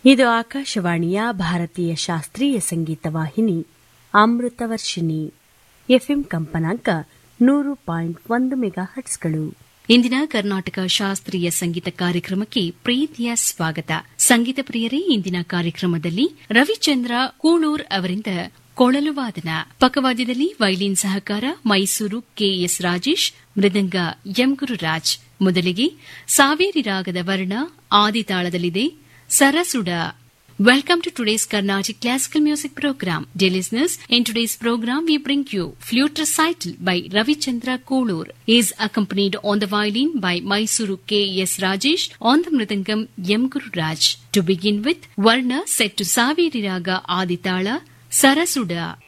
ಇದು ಆಕಾಶವಾಣಿಯ ಭಾರತೀಯ ಶಾಸ್ತ್ರೀಯ ಸಂಗೀತ ವಾಹಿನಿ ಅಮೃತವರ್ಷಿಣಿ ಎಫ್ಎಂ ಕಂಪನಾಂಕ 100.1 ಮೆಗಾಹರ್ಟ್ಸ್ಗಳು. ಇಂದಿನ ಕರ್ನಾಟಕ ಶಾಸ್ತ್ರೀಯ ಸಂಗೀತ ಕಾರ್ಯಕ್ರಮಕ್ಕೆ ಪ್ರೀತಿಯ ಸ್ವಾಗತ. ಸಂಗೀತ ಪ್ರಿಯರೇ, ಇಂದಿನ ಕಾರ್ಯಕ್ರಮದಲ್ಲಿ ರವಿಚಂದ್ರ ಕೂಳೂರ್ ಅವರಿಂದ ಕೊಳಲು ವಾದನ, ಪಕ್ಕವಾದ್ಯದಲ್ಲಿ ವೈಲಿನ್ ಸಹಕಾರ ಮೈಸೂರು ಕೆಎಸ್ ರಾಜೇಶ್, ಮೃದಂಗ ಎಂ ಗುರುರಾಜ್. ಮೊದಲಿಗೆ ಸಾವೇರಿ ರಾಗದ ವರ್ಣ ಆದಿತಾಳದಲ್ಲಿದೆ ಸರಸುಡ. Welcome to today's Carnatic Classical Music Program. Dear listeners, in today's program we bring you Flute Recital by Ravichandra Kolur. He is accompanied on the violin by Mysuru K.S. Rajesh, on the mridangam M. Guru Raj. To begin with, Varna set to Saveri Raga Aditala, Sarasuda.